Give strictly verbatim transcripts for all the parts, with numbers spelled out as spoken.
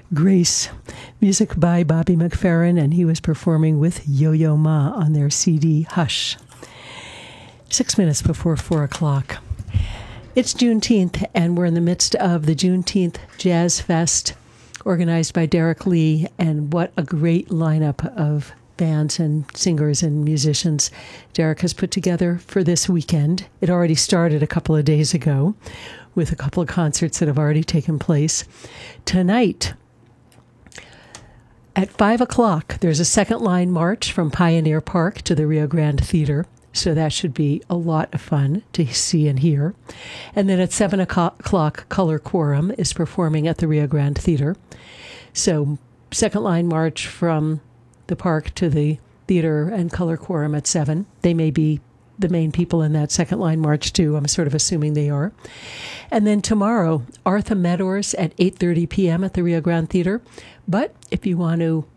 Grace, music by Bobby McFerrin, and he was performing with Yo-Yo Ma on their C D Hush. Six minutes before four o'clock. It's Juneteenth, and we're in the midst of the Juneteenth Jazz Fest, organized by Derek Lee, and what a great lineup of bands and singers and musicians Derek has put together for this weekend. It already started a couple of days ago with a couple of concerts that have already taken place. Tonight, at five o'clock, there's a second line march from Pioneer Park to the Rio Grande Theater. So that should be a lot of fun to see and hear. And then at seven o'clock, Color Quorum is performing at the Rio Grande Theater. So second line march from the park to the theater and Color Quorum at seven. They may be the main people in that second line march too. I'm sort of assuming they are. And then tomorrow, Arthur Meadows at eight thirty p.m. at the Rio Grande Theater. But if you want to...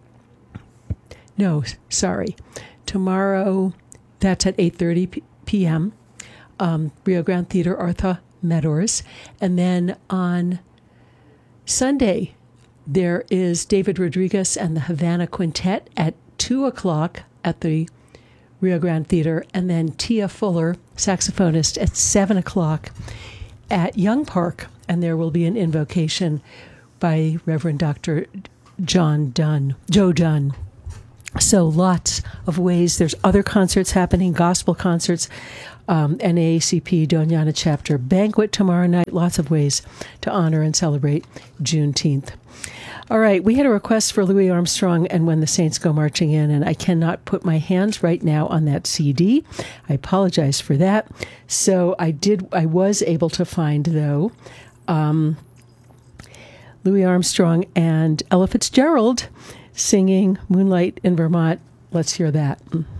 No, sorry. Tomorrow... That's at eight thirty p.m., um, Rio Grande Theater, Arthur Meadows. And then on Sunday, there is David Rodriguez and the Havana Quintet at two o'clock at the Rio Grande Theater. And then Tia Fuller, saxophonist, at seven o'clock at Young Park. And there will be an invocation by Reverend Doctor John Dunn, Joe Dunn. So lots of ways. There's other concerts happening, gospel concerts, um, N double A C P, Doñana Chapter banquet tomorrow night. Lots of ways to honor and celebrate Juneteenth. All right, we had a request for Louis Armstrong and When the Saints Go Marching In, and I cannot put my hands right now on that C D. I apologize for that. So I did. I was able to find, though, um, Louis Armstrong and Ella Fitzgerald singing Moonlight in Vermont. Let's hear that.